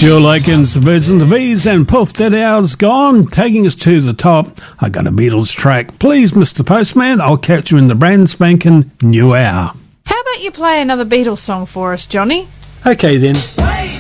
Jill Aikens, the Birds and the Bees, and poof, that hour's gone, taking us to the top. I got a Beatles track. Please, Mr. Postman, I'll catch you in the brand spanking new hour. How about you play another Beatles song for us, Johnny? Okay then.